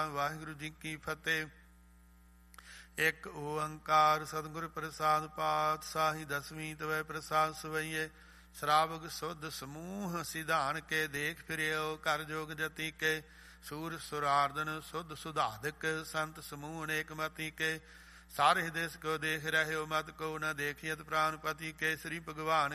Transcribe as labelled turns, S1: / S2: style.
S1: ਵਾਹਿਗੁਰੂ ਜੀ ਕੀ ਫਤਿਹ। ਇੱਕ ਓੰਕਾਰ ਸਤਿਗੁਰ ਪ੍ਰਸਾਦ ਪਾਤ ਸਾਹੀ ਦਸਵੀਂ ਤਵੈ ਪ੍ਰਸਾਦ ਸਵਈਏ। ਸ਼ਰਾਵਗ ਸੁਧ ਸਮੂਹ ਸਿਧਾਨ ਕੇ ਦੇਖ ਫਿਰਿਓ ਕਰ ਜੋਗ ਜਤੀ ਕੇ। ਸੂਰ ਸੁਰਾਰਦਨ ਸੁਧ ਸੁਧਾਦਿਕ ਸੰਤ ਸਮੂਹ ਅਨੇਕ ਮਤੀ ਕੇ। ਸਾਰੇ ਦੇਸ ਕੋ ਦੇਖ ਰਹਿਓ ਮਤ ਕੋ ਨ ਦੇਖੀਅਤ ਪ੍ਰਾਨਪਤੀ ਕੇ। ਸ੍ਰੀ ਭਗਵਾਨ